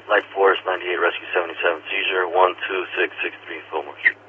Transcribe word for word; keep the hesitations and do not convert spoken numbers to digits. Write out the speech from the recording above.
Light Force ninety-eight, Rescue seventy-seven, seizure one two six six three, Fillmore Street.